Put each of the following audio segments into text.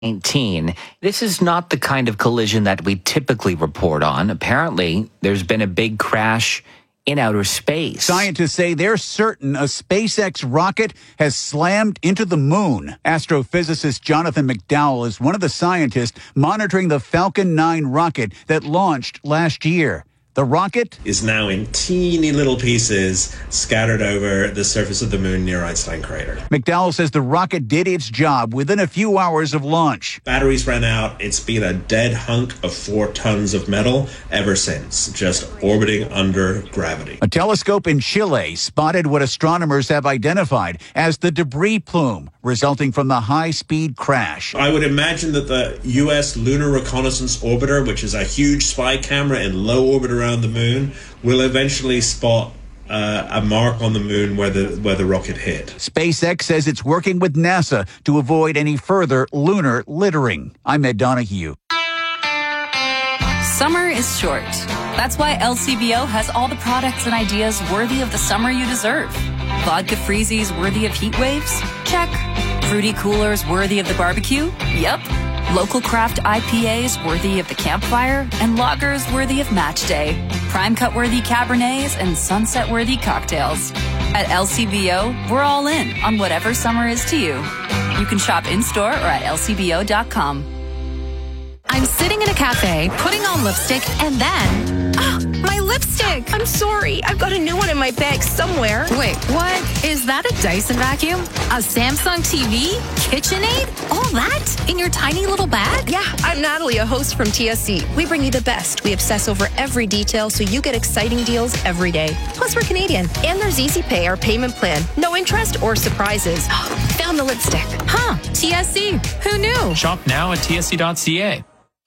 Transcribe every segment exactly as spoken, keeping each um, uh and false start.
nineteen. This is not the kind of collision that we typically report on. Apparently, there's been a big crash in outer space. Scientists say they're certain a SpaceX rocket has slammed into the moon. Astrophysicist Jonathan McDowell is one of the scientists monitoring the Falcon nine rocket that launched last year. The rocket is now in teeny little pieces scattered over the surface of the moon near Einstein Crater. McDowell says the rocket did its job within a few hours of launch. Batteries ran out. It's been a dead hunk of four tons of metal ever since, just orbiting under gravity. A telescope in Chile spotted what astronomers have identified as the debris plume resulting from the high-speed crash. I would imagine that the U S Lunar Reconnaissance Orbiter, which is a huge spy camera in low orbit around the moon, will eventually spot uh, a mark on the moon where the where the rocket hit. SpaceX says it's working with NASA to avoid any further lunar littering. I'm Ed Donahue. Summer is short. That's why L C B O has all the products and ideas worthy of the summer you deserve. Vodka freezies worthy of heat waves? Check. Fruity coolers worthy of the barbecue? Yep. Local craft I P As worthy of the campfire, and lagers worthy of match day. Prime cut worthy Cabernets and sunset worthy cocktails. At L C B O, we're all in on whatever summer is to you. You can shop in-store or at L C B O dot com. I'm sitting in a cafe, putting on lipstick, and then... Ah, my lipstick! I'm sorry. I've got a new one in my bag somewhere. Wait, what? Is that a Dyson vacuum? A Samsung T V? KitchenAid? All that? In your tiny little bag? Yeah, I'm Natalie, a host from T S C. We bring you the best. We obsess over every detail so you get exciting deals every day. Plus, we're Canadian. And there's Easy Pay, our payment plan. No interest or surprises. Found the lipstick. Huh, T S C. Who knew? Shop now at T S C dot C A.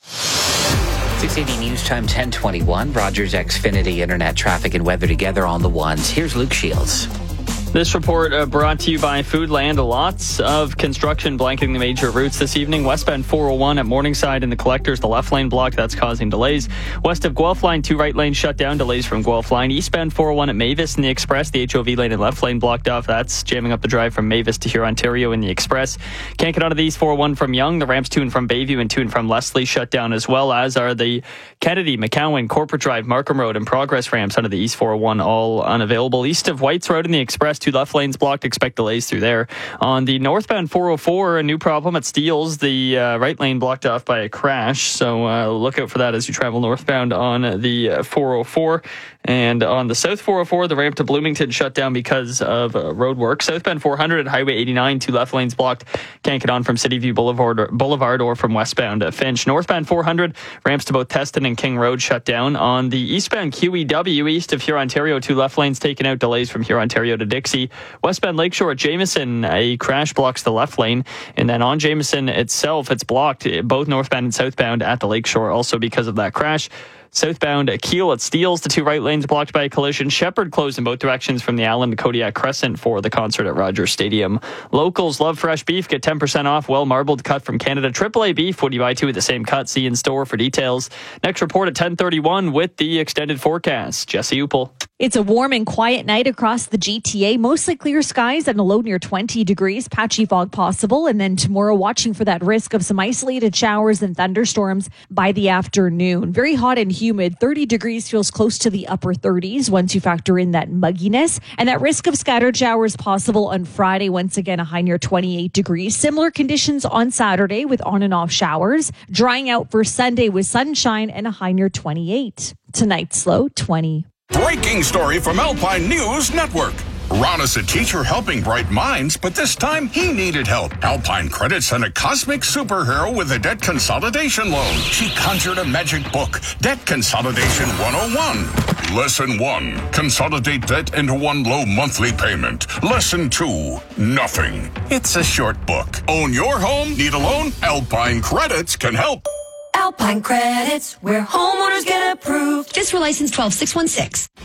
six eighty News Time ten twenty-one. Rogers Xfinity Internet traffic and weather together on the ones. Here's Luke Shields. This report uh, brought to you by Foodland. Lots of construction blanketing the major routes this evening. Westbound four oh one at Morningside in the collectors, the left lane blocked. That's causing delays. West of Guelph line, two right lanes shut down. Delays from Guelph line. Eastbound four oh one at Mavis in the Express. The H O V lane and left lane blocked off. That's jamming up the drive from Mavis to here, Ontario in the Express. Can't get onto the East four oh one from Yonge. The ramps to and from Bayview and to and from Leslie shut down, as well as are the Kennedy, McCowan, Corporate Drive, Markham Road, and Progress ramps onto the East four oh one, all unavailable. East of Whites Road in the Express, two left lanes blocked. Expect delays through there. On the northbound four oh four, a new problem at Steeles. The uh, right lane blocked off by a crash, so uh, look out for that as you travel northbound on the uh, four oh four. And on the south four oh four, the ramp to Bloomington shut down because of uh, road work. Southbound four hundred at Highway eighty-nine, two left lanes blocked. Can't get on from City View Boulevard or, Boulevard or from westbound uh, Finch. Northbound four hundred, ramps to both Teston and King Road shut down. On the eastbound Q E W, east of Huron, Ontario, two left lanes taken out. Delays from Huron, Ontario to Dixie. Westbound Lakeshore at Jameson, a crash blocks the left lane. And then on Jameson itself, it's blocked, both northbound and southbound at the Lakeshore, also because of that crash. Southbound Keel at Steeles, the two right lanes blocked by a collision. Shepherd closed in both directions from the Allen to Kodiak Crescent for the concert at Rogers Stadium. Locals love fresh beef. Get ten percent off well-marbled cut from Canada. triple A beef. What do you buy two at the same cut? See in store for details. Next report at ten thirty-one with the extended forecast. Jesse Upel. It's a warm and quiet night across the G T A. Mostly clear skies and a low near twenty degrees. Patchy fog possible. And then tomorrow, watching for that risk of some isolated showers and thunderstorms by the afternoon. Very hot and humid. thirty degrees feels close to the upper thirties once you factor in that mugginess. And that risk of scattered showers possible on Friday. Once again, a high near twenty-eight degrees. Similar conditions on Saturday with on and off showers. Drying out for Sunday with sunshine and a high near twenty-eight. Tonight's low, twenty. Breaking story from Alpine News Network. Ron is a teacher helping bright minds, but this time he needed help. Alpine Credit sent a cosmic superhero with a debt consolidation loan. She conjured a magic book, Debt Consolidation one oh one. Lesson one, consolidate debt into one low monthly payment. Lesson two, nothing. It's a short book. Own your home? Need a loan? Alpine Credits can help. Alpine Credits, where homeowners get approved. Just for license twelve six one six.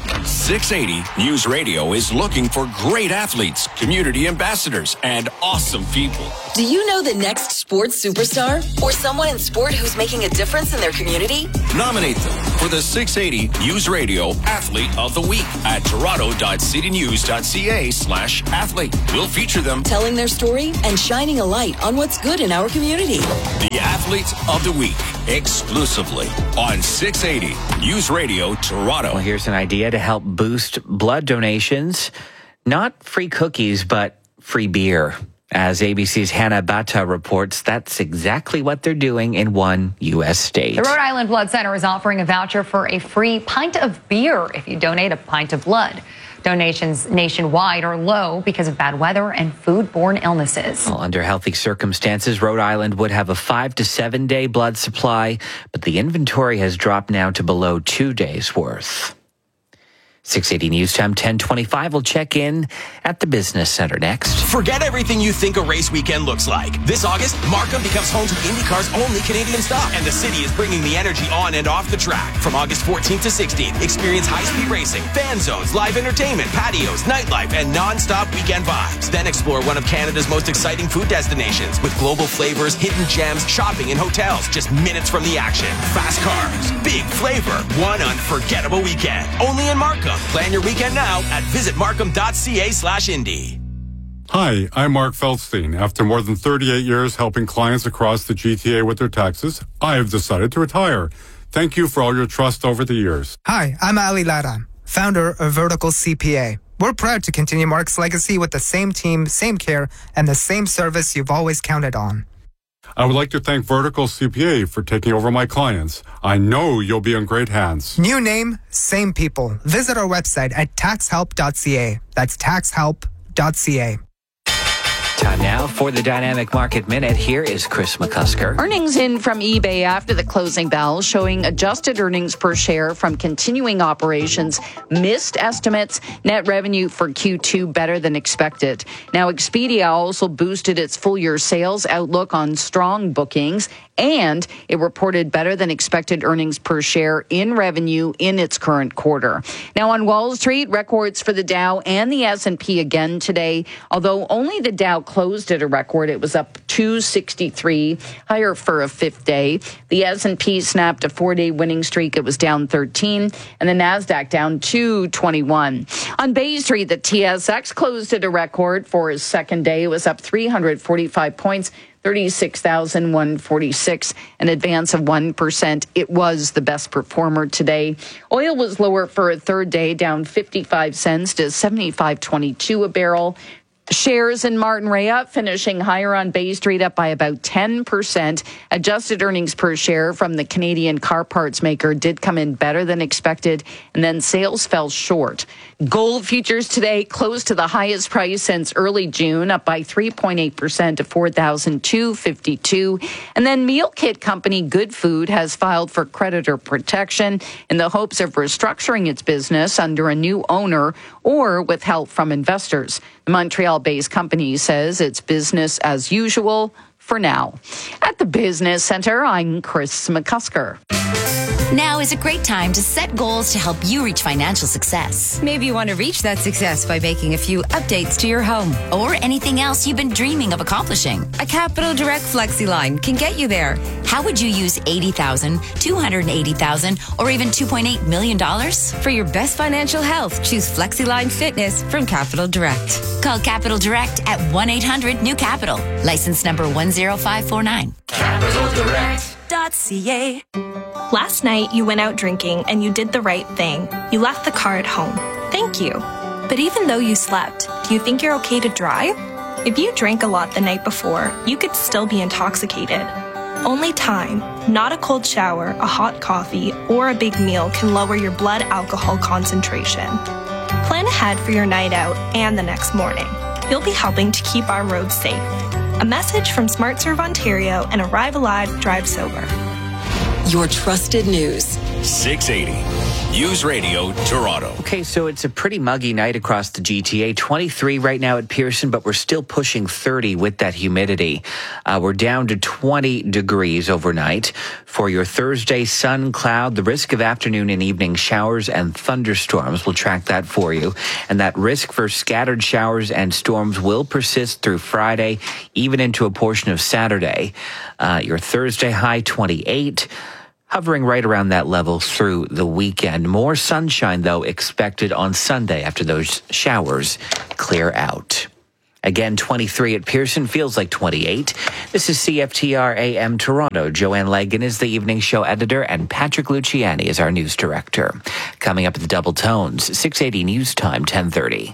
six eighty News Radio is looking for great athletes, community ambassadors, and awesome people. Do you know the next sports superstar or someone in sport who's making a difference in their community? Nominate them for the six eighty News Radio Athlete of the Week at toronto.citynews.ca slash athlete. We'll feature them telling their story and shining a light on what's good in our community. The Athlete of the Week, exclusively on six eighty News Radio Toronto. Well, here's an idea to help boost blood donations. Not free cookies, but free beer. As A B C's Hannah Bata reports, that's exactly what they're doing in one U S state. The Rhode Island Blood Center is offering a voucher for a free pint of beer if you donate a pint of blood. Donations nationwide are low because of bad weather and foodborne illnesses. Well, under healthy circumstances, Rhode Island would have a five to seven day blood supply, but the inventory has dropped now to below two days worth. six eighty News Time, ten twenty-five. We'll check in at the Business Center next. Forget everything you think a race weekend looks like. This August, Markham becomes home to IndyCar's only Canadian stop, and the city is bringing the energy on and off the track. From August fourteenth to sixteenth, experience high-speed racing, fan zones, live entertainment, patios, nightlife, and non-stop weekend vibes. Then explore one of Canada's most exciting food destinations with global flavors, hidden gems, shopping, and hotels just minutes from the action. Fast cars, big flavor, one unforgettable weekend. Only in Markham. Plan your weekend now at visit markham.ca slash Indy. Hi, I'm Mark Feldstein. After more than thirty-eight years helping clients across the G T A with their taxes, I have decided to retire. Thank you for all your trust over the years. Hi, I'm Ali Lara, founder of Vertical C P A. We're proud to continue Mark's legacy with the same team, same care, and the same service you've always counted on. I would like to thank Vertical C P A for taking over my clients. I know you'll be in great hands. New name, same people. Visit our website at tax help dot c a. That's tax help dot c a. Time now for the Dynamic Market Minute. Here is Chris McCusker. Earnings in from eBay after the closing bell, showing adjusted earnings per share from continuing operations missed estimates. Net revenue for Q two better than expected. Now, Expedia also boosted its full-year sales outlook on strong bookings, and it reported better than expected earnings per share in revenue in its current quarter. Now, on Wall Street, records for the Dow and the S and P again today, although only the Dow closed at a record. It was up two sixty-three, higher for a fifth day. The S and P snapped a four-day winning streak. It was down thirteen, and the Nasdaq down two twenty-one. On Bay Street, the T S X closed at a record for its second day. It was up three hundred forty-five points, thirty-six thousand one hundred forty-six, an advance of one percent. It was the best performer today. Oil was lower for a third day, down fifty-five cents to seventy-five twenty-two a barrel. Shares in Martin Rea finishing higher on Bay Street, up by about ten percent. Adjusted earnings per share from the Canadian car parts maker did come in better than expected, and then sales fell short. Gold futures today closed to the highest price since early June, up by three point eight percent to four thousand two hundred fifty-two. And then meal kit company Good Food has filed for creditor protection in the hopes of restructuring its business under a new owner or with help from investors. The Montreal-based company says it's business as usual for now. At the Business Center, I'm Chris McCusker. Now is a great time to set goals to help you reach financial success. Maybe you want to reach that success by making a few updates to your home. Or anything else you've been dreaming of accomplishing. A Capital Direct Flexi line can get you there. How would you use eighty thousand dollars, two hundred eighty thousand dollars, or even two point eight million dollars? For your best financial health, choose FlexiLine Fitness from Capital Direct. Call Capital Direct at one eight hundred new capital. License number one zero five four nine. Capital Direct. .ca. Last night, you went out drinking and you did the right thing. You left the car at home. Thank you. But even though you slept, do you think you're okay to drive? If you drank a lot the night before, you could still be intoxicated. Only time, not a cold shower, a hot coffee, or a big meal can lower your blood alcohol concentration. Plan ahead for your night out and the next morning. You'll be helping to keep our roads safe. A message from SmartServe Ontario and Arrive Alive, Drive Sober. Your trusted news. six eighty. News Radio Toronto. Okay, so it's a pretty muggy night across the G T A. twenty-three right now at Pearson, but we're still pushing thirty with that humidity. Uh, we're down to twenty degrees overnight. For your Thursday, sun, cloud, the risk of afternoon and evening showers and thunderstorms. We'll track that for you. And that risk for scattered showers and storms will persist through Friday, even into a portion of Saturday. Uh, your Thursday high, twenty-eight. Hovering right around that level through the weekend. More sunshine, though, expected on Sunday after those showers clear out. Again, twenty-three at Pearson, feels like twenty-eight. This is C F T R A M Toronto. Joanne Legan is the evening show editor, and Patrick Luciani is our news director. Coming up at the Double Tones, six eighty News Time, ten thirty.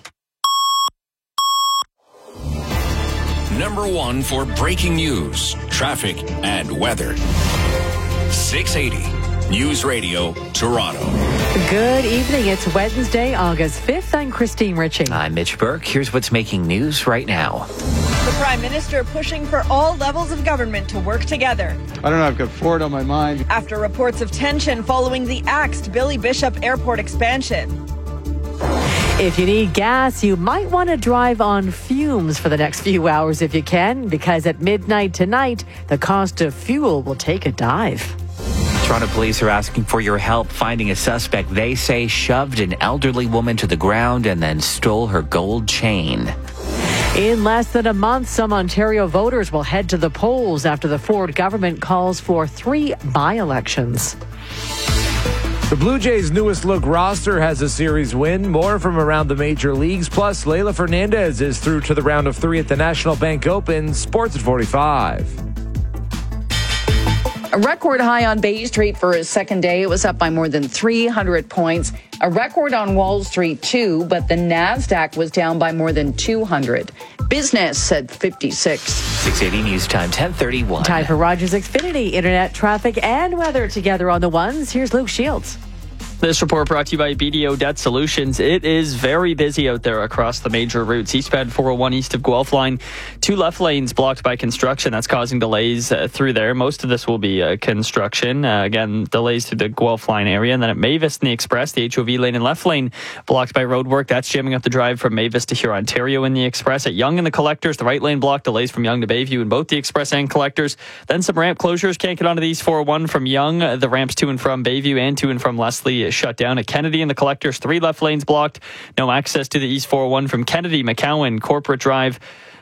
Number one for breaking news, traffic, and weather. six eighty News Radio Toronto. Good evening. It's Wednesday, August fifth. I'm Christine Ritchie. I'm Mitch Burke. Here's what's making news right now. The Prime Minister pushing for all levels of government to work together. I don't know, I've got Ford on my mind. After reports of tension following the axed Billy Bishop Airport expansion. If you need gas, you might want to drive on fumes for the next few hours if you can, because at midnight tonight, the cost of fuel will take a dive. Toronto police are asking for your help finding a suspect they say shoved an elderly woman to the ground and then stole her gold chain. In less than a month, some Ontario voters will head to the polls after the Ford government calls for three by-elections. The Blue Jays' newest look roster has a series win. More from around the major leagues. Plus, Leila Fernandez is through to the round of three at the National Bank Open. Sports at forty-five. A record high on Bay Street for his second day. It was up by more than three hundred points. A record on Wall Street, too, but the NASDAQ was down by more than two hundred. Business at fifty-six. six eighty News Time, ten thirty-one. Time for Rogers Xfinity. Internet, traffic, and weather together on the ones. Here's Luke Shields. This report brought to you by B D O Debt Solutions. It is very busy out there across the major routes. Eastbound four oh one east of Guelph Line, two left lanes blocked by construction. That's causing delays uh, through there. Most of this will be uh, construction. Uh, again, delays through the Guelph Line area. And then at Mavis and the Express, the H O V lane and left lane blocked by road work. That's jamming up the drive from Mavis to Huron, Ontario in the Express. At Yonge and the Collectors, the right lane blocked, delays from Yonge to Bayview in both the Express and Collectors. Then some ramp closures. Can't get onto the East four oh one from Yonge. The ramps to and from Bayview and to and from Leslie is shut down. At Kennedy and the Collectors, three left lanes blocked. No access to the East four oh one from Kennedy, McCowan, Corporate Drive.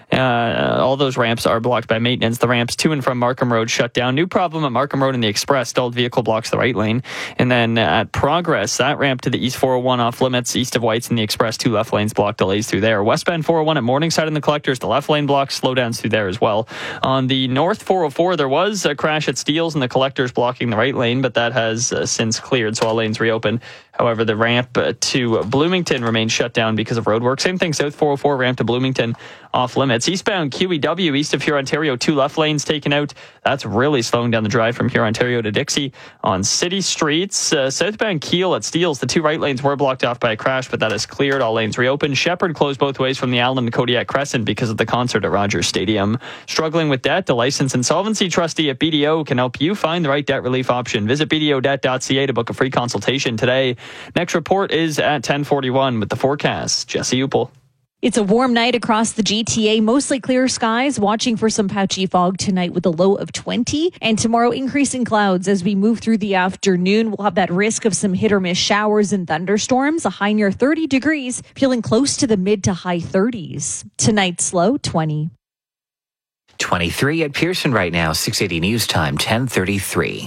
Uh, all those ramps are blocked by maintenance. The ramps to and from Markham Road shut down. New problem at Markham Road and the Express. Stalled vehicle blocks the right lane. And then at Progress, that ramp to the East four oh one off limits. East of Whites and the Express, two left lanes block, delays through there. Westbound four oh one at Morningside and the Collectors, the left lane blocks, slowdowns through there as well. On the North four oh four, there was a crash at Steeles and the Collectors blocking the right lane, but that has uh, since cleared, so all lanes reopened. However, the ramp to Bloomington remains shut down because of roadwork. Same thing, South four oh four ramp to Bloomington off limits. Eastbound Q E W, east of Huron, Ontario, two left lanes taken out. That's really slowing down the drive from Huron, Ontario to Dixie. On city streets, uh, southbound Keele at Steeles, the two right lanes were blocked off by a crash, but that is cleared. All lanes reopened. Shepherd closed both ways from the Allen to Kodiak Crescent because of the concert at Rogers Stadium. Struggling with debt, the licensed insolvency trustee at B D O can help you find the right debt relief option. Visit b d o debt dot c a to book a free consultation today. Next report is at ten forty-one with the forecast. Jesse Upel. It's a warm night across the G T A, mostly clear skies, watching for some patchy fog tonight with a low of twenty. And tomorrow, increasing clouds as we move through the afternoon. We'll have that risk of some hit or miss showers and thunderstorms, a high near thirty degrees, feeling close to the mid to high thirties. Tonight's low, twenty. twenty-three at Pearson right now, six eighty News Time, ten thirty-three.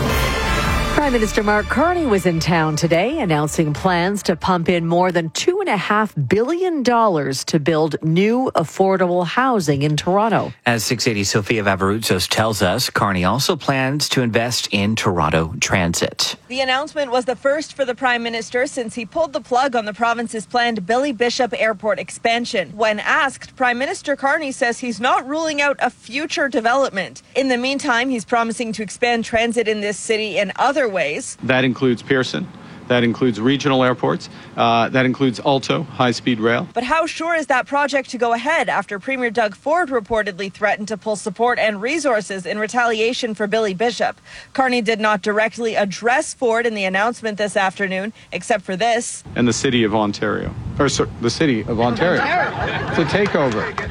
Prime Minister Mark Carney was in town today announcing plans to pump in more than two and a half billion dollars to build new affordable housing in Toronto. As six eighty Sophia Vavaruzos tells us, Carney also plans to invest in Toronto Transit. The announcement was the first for the Prime Minister since he pulled the plug on the province's planned Billy Bishop Airport expansion. When asked, Prime Minister Carney says he's not ruling out a future development. In the meantime, he's promising to expand transit in this city in other ways. That includes Pearson. That includes regional airports. Uh, that includes Alto, high-speed rail. But how sure is that project to go ahead after Premier Doug Ford reportedly threatened to pull support and resources in retaliation for Billy Bishop? Carney did not directly address Ford in the announcement this afternoon, except for this. And the city of Ontario. Or sorry, the city of Ontario. It's a takeover.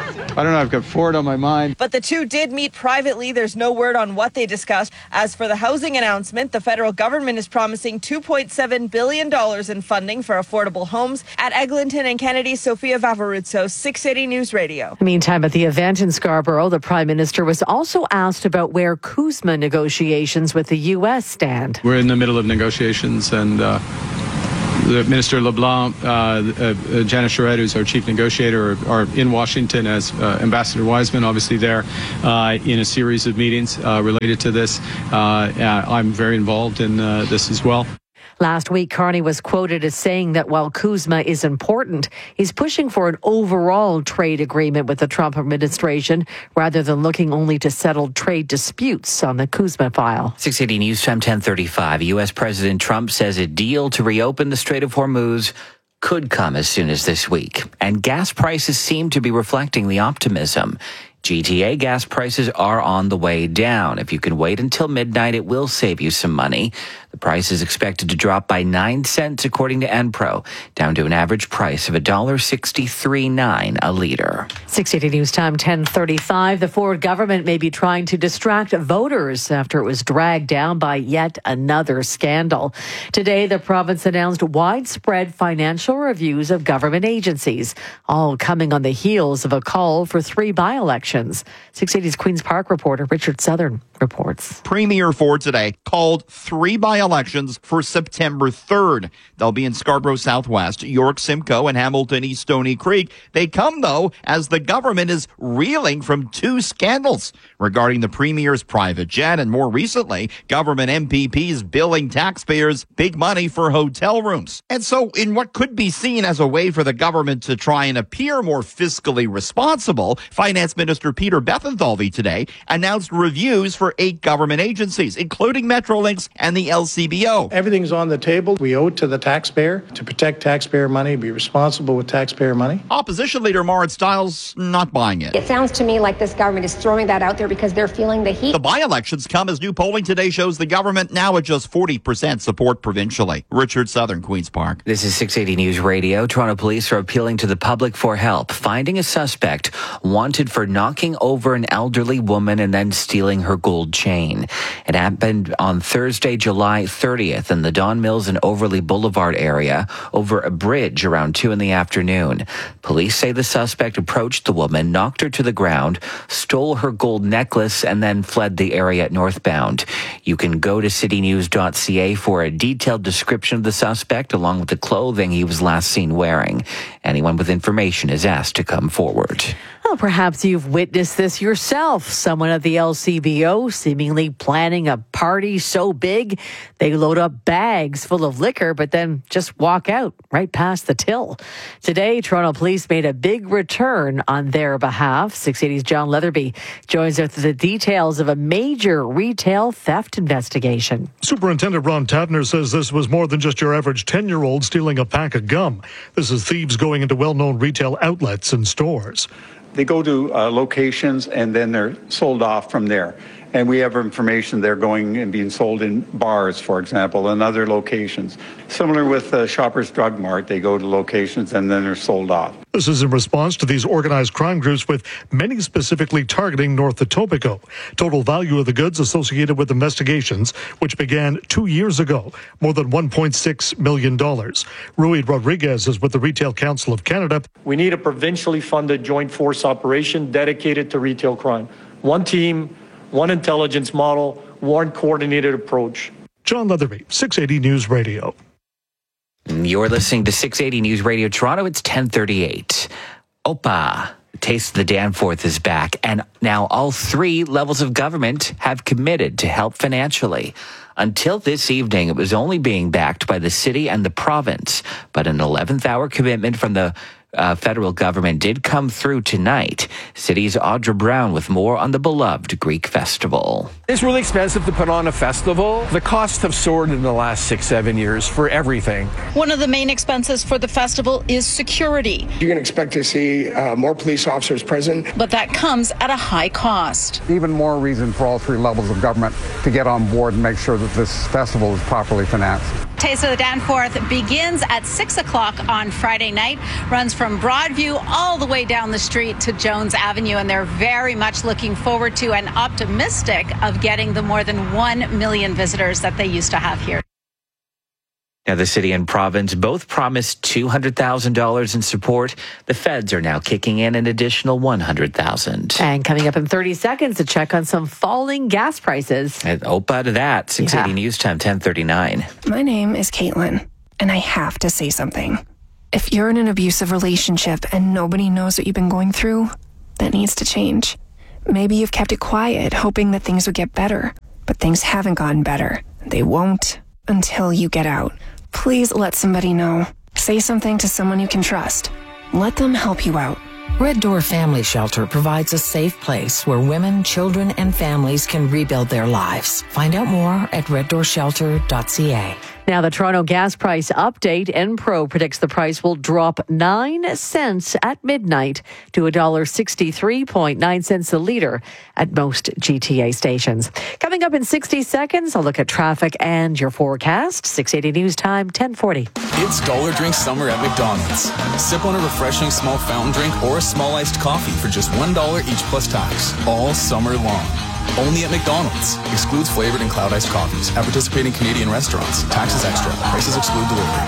I don't know, I've got Ford on my mind. But the two did meet privately. There's no word on what they discussed. As for the housing announcement, the federal government is promising two point seven billion dollars in funding for affordable homes. At Eglinton and Kennedy, Sophia Vavaruzzo, six eighty News Radio. Meantime, at the event in Scarborough, the Prime Minister was also asked about where CUSMA negotiations with the U S stand. We're in the middle of negotiations, and uh, the Minister LeBlanc, uh, uh, Janice Charette, who's our chief negotiator, are, are in Washington, as uh, Ambassador Wiseman, obviously there uh, in a series of meetings uh, related to this. Uh, I'm very involved in uh, this as well. Last week, Carney was quoted as saying that while CUSMA is important, he's pushing for an overall trade agreement with the Trump administration rather than looking only to settle trade disputes on the CUSMA file. six eighty News Time ten thirty-five. U S. President Trump says a deal to reopen the Strait of Hormuz could come as soon as this week. And gas prices seem to be reflecting the optimism. G T A gas prices are on the way down. If you can wait until midnight, it will save you some money. The price is expected to drop by nine cents, according to Enpro, down to an average price of one dollar sixty-three nine a liter. six eighty News Time ten thirty-five. The Ford government may be trying to distract voters after it was dragged down by yet another scandal. Today, the province announced widespread financial reviews of government agencies, all coming on the heels of a call for three by-elections. six eighty's Queen's Park reporter Richard Southern reports. Premier Ford today called three by-elections for September third. They'll be in Scarborough Southwest, York Simcoe, and Hamilton East Stony Creek. They come, though, as the government is reeling from two scandals regarding the Premier's private jet and, more recently, government M P Ps billing taxpayers big money for hotel rooms. And so, in what could be seen as a way for the government to try and appear more fiscally responsible, Finance Minister Peter Bethlenfalvy today announced reviews for eight government agencies, including Metrolinx and the L C B O. Everything's on the table. We owe it to the taxpayer to protect taxpayer money, be responsible with taxpayer money. Opposition leader Marit Stiles not buying it. It sounds to me like this government is throwing that out there because they're feeling the heat. The by-elections come as new polling today shows the government now at just forty percent support provincially. Richard Southern, Queen's Park. This is six eighty News Radio. Toronto police are appealing to the public for help, finding a suspect wanted for knocking over an elderly woman and then stealing her gold chain. It happened on Thursday, July thirtieth in the Don Mills and Overley Boulevard area over a bridge around two in the afternoon. Police say the suspect approached the woman, knocked her to the ground, stole her gold necklace, and then fled the area northbound. You can go to city news dot c a for a detailed description of the suspect along with the clothing he was last seen wearing. Anyone with information is asked to come forward. Well, perhaps you've witnessed this yourself. Someone at the L C B O seemingly planning a party so big they load up bags full of liquor but then just walk out right past the till. Today, Toronto police made a big return on their behalf. six eighty's John Leatherby joins us with the details of a major retail theft investigation. Superintendent Ron Tadner says this was more than just your average ten-year-old stealing a pack of gum. This is thieves going into well-known retail outlets and stores. They go to uh, locations and then they're sold off from there. And we have information they're going and being sold in bars, for example, and other locations. Similar with uh, Shoppers Drug Mart, they go to locations and then they're sold off. This is in response to these organized crime groups, with many specifically targeting North Etobicoke. Total value of the goods associated with investigations, which began two years ago, more than one point six million dollars. Rui Rodriguez is with the Retail Council of Canada. We need a provincially funded joint force operation dedicated to retail crime. One team, one intelligence model, one coordinated approach. John Leatherby, six eighty News Radio. You're listening to six eighty News Radio Toronto. It's ten thirty-eight. Opa, Taste of the Danforth is back, and now all three levels of government have committed to help financially. Until this evening, it was only being backed by the city and the province, but an eleventh hour commitment from the uh, federal government did come through tonight. City's Audra Brown with more on the beloved Greek festival. It's really expensive to put on a festival. The costs have soared in the last six, seven years for everything. One of the main expenses for the festival is security. You can expect to see uh, more police officers present. But that comes at a high cost. Even more reason for all three levels of government to get on board and make sure that this festival is properly financed. Taste of the Danforth begins at six o'clock on Friday night, runs from Broadview all the way down the street to Jones Avenue, and they're very much looking forward to and optimistic of getting the more than one million visitors that they used to have here. Now, the city and province both promised two hundred thousand dollars in support. The feds are now kicking in an additional one hundred thousand dollars. And coming up in thirty seconds, a check on some falling gas prices. And opa to that, six eighty Yeah. News Time, ten thirty-nine. My name is Caitlin, and I have to say something. If you're in an abusive relationship and nobody knows what you've been going through, that needs to change. Maybe you've kept it quiet, hoping that things would get better, but things haven't gotten better. They won't until you get out. Please let somebody know. Say something to someone you can trust. Let them help you out. Red Door Family Shelter provides a safe place where women, children, and families can rebuild their lives. Find out more at red door shelter dot c a. Now, the Toronto gas price update. Enpro predicts the price will drop nine cents at midnight to one dollar sixty-three point nine cents a litre at most G T A stations. Coming up in sixty seconds, I'll look at traffic and your forecast. six eighty News Time, ten forty. It's Dollar Drink Summer at McDonald's. Sip on a refreshing small fountain drink or a small iced coffee for just one dollar each plus tax, all summer long. Only at McDonald's. Excludes flavored and cloud iced coffees. At participating Canadian restaurants. Taxes extra. Prices exclude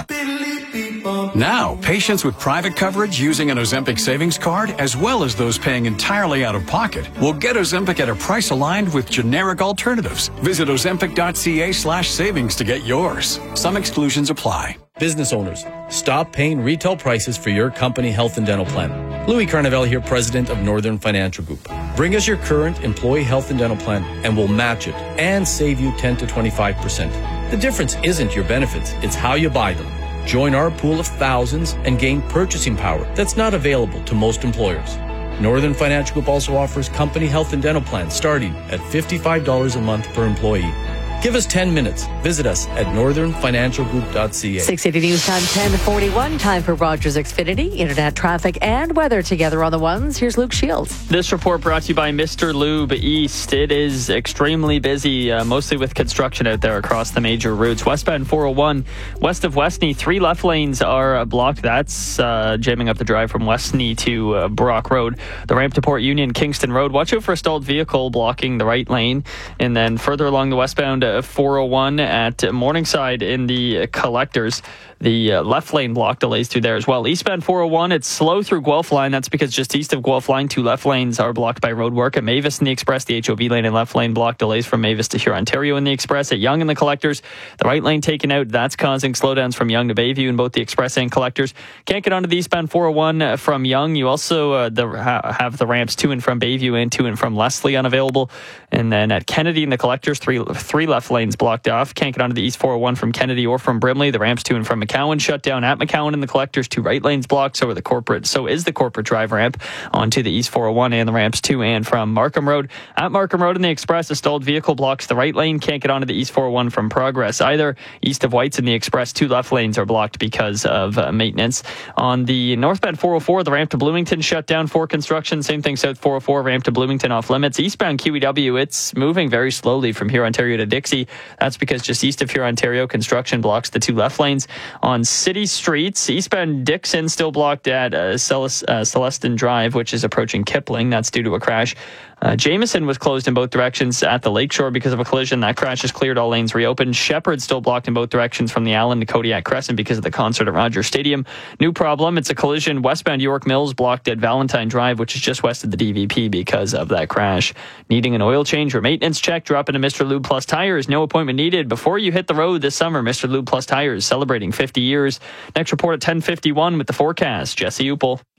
delivery. Now, patients with private coverage using an Ozempic savings card, as well as those paying entirely out of pocket, will get Ozempic at a price aligned with generic alternatives. Visit ozempic dot c a slash savings to get yours. Some exclusions apply. Business owners, stop paying retail prices for your company health and dental plan. Louis Carnevale here, president of Northern Financial Group. Bring us your current employee health and dental plan and we'll match it and save you ten to twenty-five percent. The difference isn't your benefits, it's how you buy them. Join our pool of thousands and gain purchasing power that's not available to most employers. Northern Financial Group also offers company health and dental plans starting at fifty-five dollars a month per employee. Give us ten minutes. Visit us at northern financial group dot c a. six eighty News Time, ten forty-one. Time for Rogers Xfinity. Internet traffic and weather together on the ones. Here's Luke Shields. This report brought to you by Mister Lube East. It is extremely busy, uh, mostly with construction out there across the major routes. Westbound four oh one, west of Westney, three left lanes are uh, blocked. That's uh, jamming up the drive from Westney to uh, Brock Road. The ramp to Port Union, Kingston Road. Watch out for a stalled vehicle blocking the right lane. And then further along the westbound uh, four oh one at Morningside in the collectors. The uh, left lane block delays through there as well. Eastbound four oh one, it's slow through Guelph Line. That's because just east of Guelph Line, two left lanes are blocked by road work. At Mavis in the Express, the H O V lane and left lane block delays from Mavis to Hurontario in the Express. At Yonge in the collectors, the right lane taken out. That's causing slowdowns from Yonge to Bayview in both the Express and collectors. Can't get onto the eastbound four oh one from Yonge. You also uh, the, ha- have the ramps to and from Bayview and to and from Leslie unavailable. And then at Kennedy in the collectors, three three left lanes blocked off. Can't get onto the east four oh one from Kennedy or from Brimley. The ramps to and from McCowan shut down at McCowan in the collectors, two right lanes blocked. So are the corporate. So is the corporate drive ramp onto the east four oh one and the ramps to and from Markham Road. At Markham Road in the Express, a stalled vehicle blocks the right lane. Can't get onto the east four oh one from Progress either. East of Whites in the Express, two left lanes are blocked because of uh, maintenance. On the northbound four oh four, the ramp to Bloomington shut down for construction. Same thing south four oh four, ramp to Bloomington off limits. Eastbound Q E W, it's moving very slowly from Hurontario to Dixie. That's because just east of Hurontario, construction blocks the two left lanes. On city streets, eastbound Dixon still blocked at uh, Celest- uh, Celestin Drive, which is approaching Kipling. That's due to a crash. Uh, Jameson was closed in both directions at the Lakeshore because of a collision. That crash is cleared. All lanes reopened. Shepherd still blocked in both directions from the Allen to Kodiak Crescent because of the concert at Rogers Stadium. New problem. It's a collision. Westbound York Mills blocked at Valentine Drive, which is just west of the D V P because of that crash. Needing an oil change or maintenance check, drop into Mister Lube Plus Tires. No appointment needed. Before you hit the road this summer, Mister Lube Plus Tires celebrating fifty years. Next report at ten fifty-one with the forecast. Jesse Upel.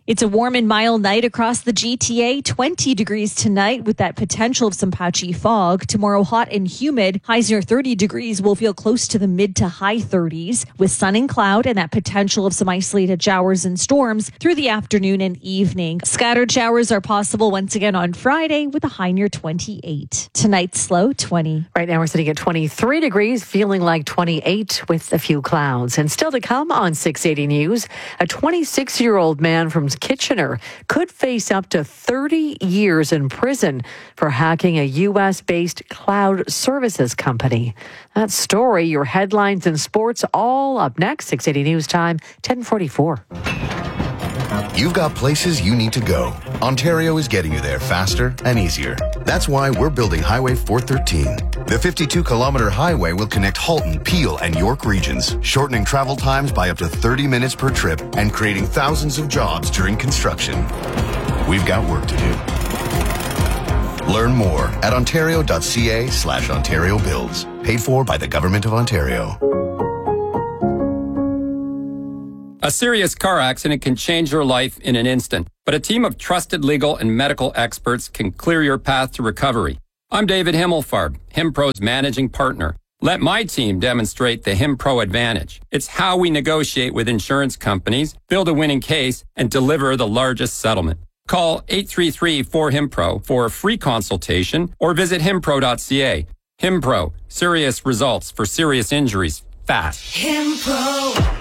It's a warm and mild night across the G T A. twenty degrees tonight with that potential of some patchy fog. Tomorrow, hot and humid. Highs near thirty degrees. Will feel close to the mid to high thirties with sun and cloud and that potential of some isolated showers and storms through the afternoon and evening. Scattered showers are possible once again on Friday with a high near twenty-eight. Tonight's low, twenty. Right now we're sitting at twenty-three degrees, feeling like twenty-eight with a few clouds. And still to come on six eighty News, a twenty-six-year-old man from Kitchener could face up to thirty years in prison for hacking a U S-based cloud services company. That story, your headlines and sports, all up next. six eighty News Time, ten forty-four. You've got places you need to go. Ontario is getting you there faster and easier. That's why we're building Highway four thirteen. The fifty-two kilometer highway will connect Halton, Peel, and York regions, shortening travel times by up to thirty minutes per trip and creating thousands of jobs during construction. We've got work to do. Learn more at ontario.ca slash Ontario Builds. Paid for by the Government of Ontario. A serious car accident can change your life in an instant, but a team of trusted legal and medical experts can clear your path to recovery. I'm David Himmelfarb, HimPro's managing partner. Let my team demonstrate the HimPro advantage. It's how we negotiate with insurance companies, build a winning case, and deliver the largest settlement. Call eight three three, four, HIMPRO for a free consultation or visit himpro dot c a. HimPro, serious results for serious injuries, fast. HimPro.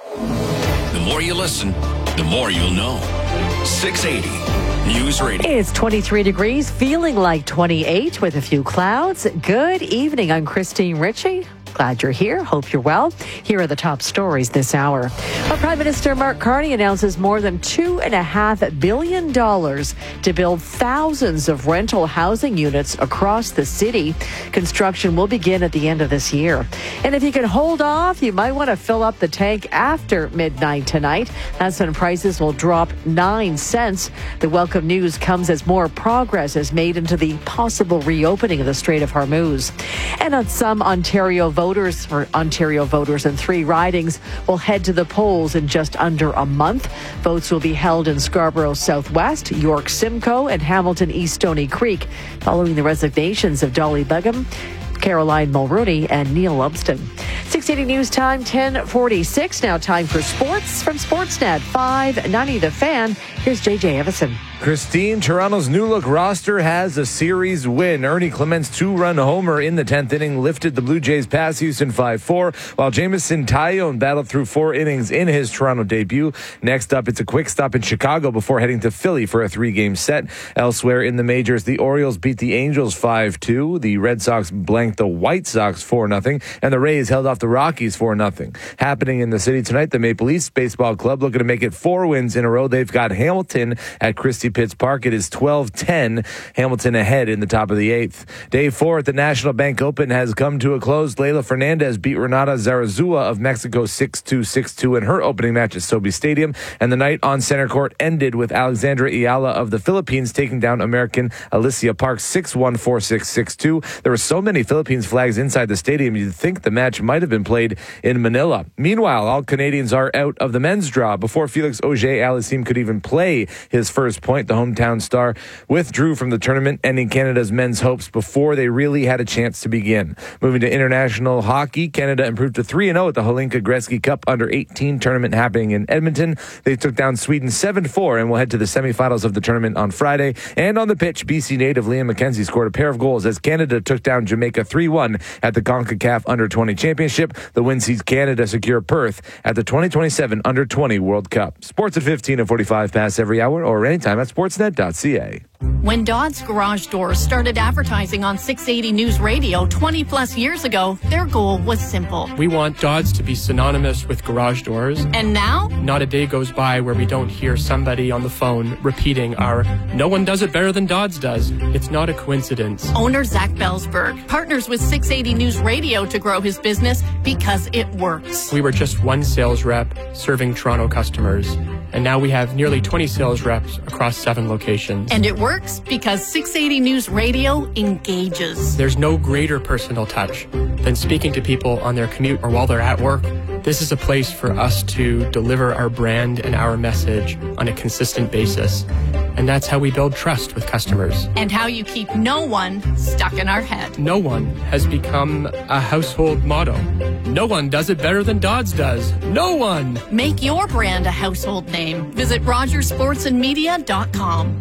The more you listen, the more you'll know. six eighty News Radio. It's twenty-three degrees, feeling like twenty-eight with a few clouds. Good evening. I'm Christine Ritchie. Glad you're here. Hope you're well. Here are the top stories this hour. Our Prime Minister Mark Carney announces more than two and a half billion dollars to build thousands of rental housing units across the city. Construction will begin at the end of this year. And if you can hold off, you might want to fill up the tank after midnight tonight. That's when prices will drop nine cents. The welcome news comes as more progress is made into the possible reopening of the Strait of Hormuz. And on some Ontario voters, Voters or Ontario voters in three ridings will head to the polls in just under a month. Votes will be held in Scarborough Southwest, York Simcoe, and Hamilton East Stony Creek, following the resignations of Dolly Begum, Caroline Mulrooney, and Neil Lumsden. six eighty News Time, ten forty-six. Now time for sports from Sportsnet five ninety The Fan. Here's J J Evison. Christine, Toronto's new-look roster has a series win. Ernie Clement's two-run homer in the tenth inning lifted the Blue Jays past Houston five four, while Jameson Taillon battled through four innings in his Toronto debut. Next up, it's a quick stop in Chicago before heading to Philly for a three-game set. Elsewhere in the majors, the Orioles beat the Angels five two, the Red Sox blanked the White Sox four nothing, and the Rays held off the Rockies four nothing. Happening in the city tonight, the Maple Leafs Baseball Club looking to make it four wins in a row. They've got Hamilton at Christie Pitts Park. It is twelve ten. Hamilton ahead in the top of the eighth. Day four at the National Bank Open has come to a close. Leylah Fernandez beat Renata Zarazua of Mexico six two, six two in her opening match at Sobe Stadium. And the night on center court ended with Alexandra Ayala of the Philippines taking down American Alicia Park six one, four six, six two. There were so many Philippines flags inside the stadium, you'd think the match might have been played in Manila. Meanwhile, all Canadians are out of the men's draw. Before Felix Auger-Aliassime could even play his first point, the hometown star withdrew from the tournament, ending Canada's men's hopes before they really had a chance to begin. Moving to international hockey, Canada improved to three and oh at the Holinka Gretzky Cup under eighteen tournament happening in Edmonton. They took down Sweden seven four and will head to the semifinals of the tournament on Friday. And on the pitch, B C native Liam McKenzie scored a pair of goals as Canada took down Jamaica three one at the CONCACAF under twenty championship. The win sees Canada secure Perth at the twenty twenty-seven under twenty World Cup. Sports at fifteen and forty-five past every hour or anytime at sportsnet dot c a. When Dodds Garage Doors started advertising on six eighty News Radio twenty plus years ago, their goal was simple. We want Dodds to be synonymous with garage doors. And now? Not a day goes by where we don't hear somebody on the phone repeating our "no one does it better than Dodds does." It's not a coincidence. Owner Zach Belsberg partners with six eighty News Radio to grow his business because it works. We were just one sales rep serving Toronto customers, and now we have nearly twenty sales reps across seven locations. And it works because six eighty News Radio engages. There's no greater personal touch than speaking to people on their commute or while they're at work This is a place for us to deliver our brand and our message on a consistent basis. And that's how we build trust with customers. And how you keep no one stuck in our head. No one has become a household motto. No one does it better than Dodds does. No one! Make your brand a household name. Visit rogers sports and media dot com.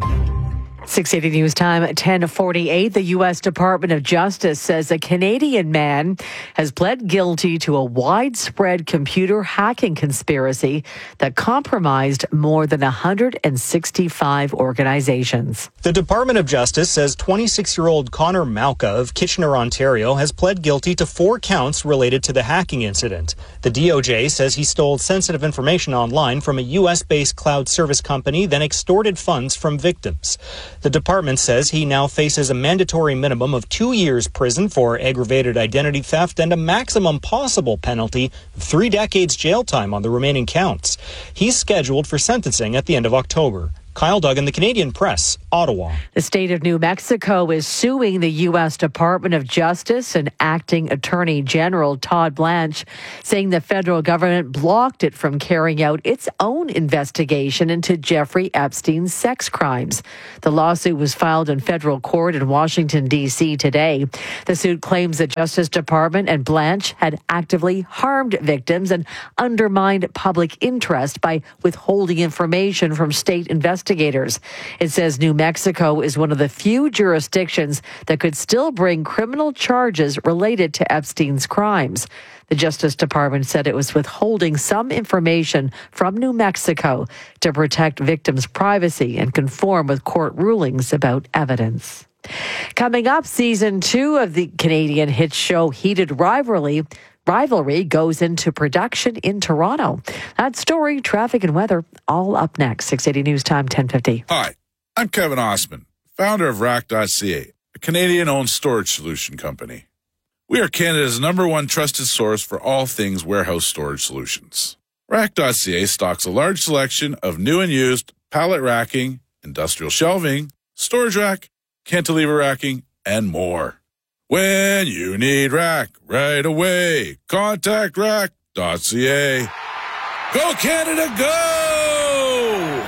six eighty News Time, ten forty-eight. The U S Department of Justice says a Canadian man has pled guilty to a widespread computer hacking conspiracy that compromised more than one hundred sixty-five organizations. The Department of Justice says twenty-six-year-old Connor Malka of Kitchener, Ontario, has pled guilty to four counts related to the hacking incident. The D O J says he stole sensitive information online from a U S-based cloud service company, then extorted funds from victims. The department says he now faces a mandatory minimum of two years prison for aggravated identity theft and a maximum possible penalty of three decades jail time on the remaining counts. He's scheduled for sentencing at the end of October. Kyle Duggan, the Canadian Press, Ottawa. The state of New Mexico is suing the U S Department of Justice and acting Attorney General Todd Blanche, saying the federal government blocked it from carrying out its own investigation into Jeffrey Epstein's sex crimes. The lawsuit was filed in federal court in Washington, D C today. The suit claims the Justice Department and Blanche had actively harmed victims and undermined public interest by withholding information from state investigators. Investigators. It says New Mexico is one of the few jurisdictions that could still bring criminal charges related to Epstein's crimes. The Justice Department said it was withholding some information from New Mexico to protect victims' privacy and conform with court rulings about evidence. Coming up, season two of the Canadian hit show Heated Rivalry Rivalry goes into production in Toronto. That story, traffic and weather, all up next. six eighty News Time, ten fifty. Hi, I'm Kevin Osman, founder of Rack dot C A, a Canadian-owned storage solution company. We are Canada's number one trusted source for all things warehouse storage solutions. Rack dot C A stocks a large selection of new and used pallet racking, industrial shelving, storage rack, cantilever racking, and more. When you need rack right away, contact Rack dot C A. Go Canada, go!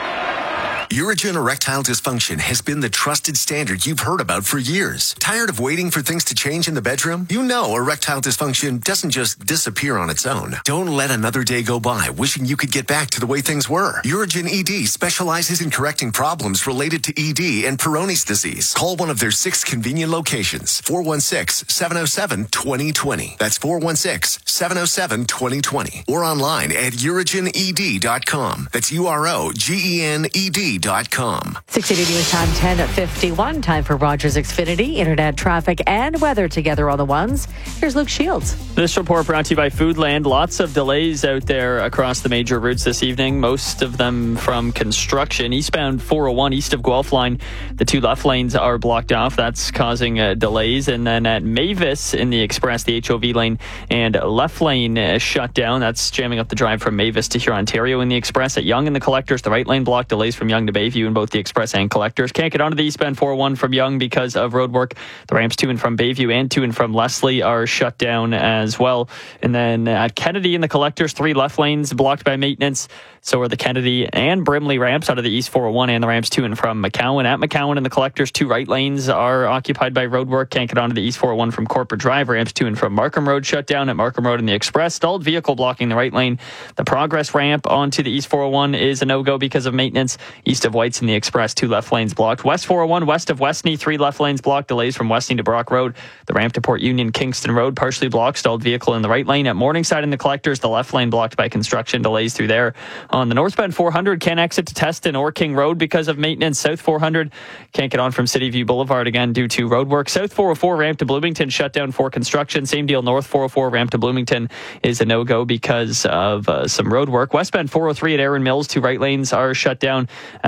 Urigen Erectile Dysfunction has been the trusted standard you've heard about for years. Tired of waiting for things to change in the bedroom? You know erectile dysfunction doesn't just disappear on its own. Don't let another day go by wishing you could get back to the way things were. Urigen E D specializes in correcting problems related to E D and Peyronie's disease. Call one of their six convenient locations. four one six, seven oh seven, two oh two oh. That's four one six, seven oh seven, two oh two oh. Or online at urigen e d dot com. That's U R O G E N E D dot com. six eighty News Time, ten fifty-one. Time for Rogers Xfinity. Internet, traffic, and weather together on the ones. Here's Luke Shields. This report brought to you by Foodland. Lots of delays out there across the major routes this evening. Most of them from construction. Eastbound four oh one, east of Guelph Line, the two left lanes are blocked off. That's causing uh, delays. And then at Mavis in the Express, the H O V lane and left lane uh, shut down. That's jamming up the drive from Mavis to Huron, Ontario in the Express. At Yonge and the Collectors, the right lane block, delays from Yonge to Bayview in both the Express and Collectors. Can't get onto the eastbound four oh one from Yonge because of road work. The ramps to and from Bayview and to and from Leslie are shut down as well. And then at Kennedy in the Collectors, three left lanes blocked by maintenance. So are the Kennedy and Brimley ramps out of the East four oh one and the ramps to and from McCowan. At McCowan and the Collectors, two right lanes are occupied by road work. Can't get onto the East four oh one from Corporate Drive. Ramps to and from Markham Road shut down. At Markham Road in the Express, stalled vehicle blocking the right lane. The Progress ramp onto the East four oh one is a no-go because of maintenance. East of White's in the Express, two left lanes blocked. West four oh one, west of Westney, three left lanes blocked. Delays from Westney to Brock Road. The ramp to Port Union Kingston Road partially blocked. Stalled vehicle in the right lane. At Morningside in the Collectors, the left lane blocked by construction. Delays through there. On the northbound four hundred, can't exit to Teston or King Road because of maintenance. South four hundred can't get on from City View Boulevard again due to road work. South four oh four ramp to Bloomington shut down for construction. Same deal. North four oh four ramp to Bloomington is a no-go because of uh, some road work. Westbound four oh three at Erin Mills, two right lanes are shut down as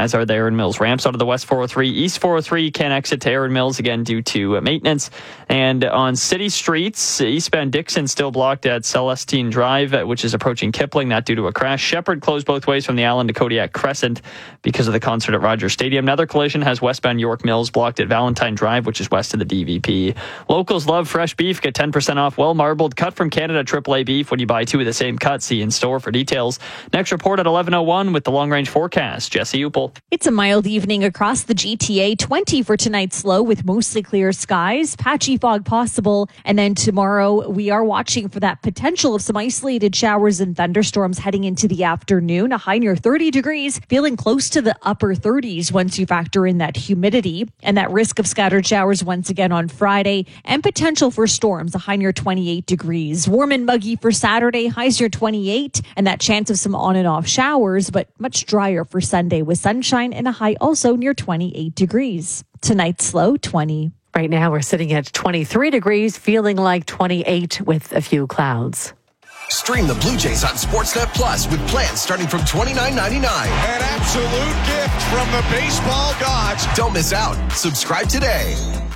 as are the Erin Mills ramps out of the West four oh three. East four oh three can't exit to Erin Mills again due to maintenance. And on city streets, eastbound Dixon still blocked at Celestine Drive, which is approaching Kipling, that due to a crash. Shepherd closed both ways from the Allen to Kodiak Crescent because of the concert at Rogers Stadium. Another collision has westbound York Mills blocked at Valentine Drive, which is west of the D V P. Locals love fresh beef. Get ten percent off well-marbled, cut from Canada triple A beef when you buy two of the same cut. See in store for details. Next report at eleven oh one with the long-range forecast. Jesse Upel. It's a mild evening across the G T A. twenty for tonight's low with mostly clear skies. Patchy fog possible. And then tomorrow, we are watching for that potential of some isolated showers and thunderstorms heading into the afternoon. A high near thirty degrees, feeling close to the upper thirties once you factor in that humidity. And that risk of scattered showers once again on Friday. And potential for storms, a high near twenty-eight degrees. Warm and muggy for Saturday, highs near twenty-eight. And that chance of some on and off showers, but much drier for Sunday with sunshine and a high also near twenty-eight degrees. Tonight's low, twenty. Right now we're sitting at twenty-three degrees, feeling like twenty-eight with a few clouds. Stream the Blue Jays on Sportsnet Plus with plans starting from twenty-nine ninety-nine. An absolute gift from the baseball gods. Don't miss out. Subscribe today.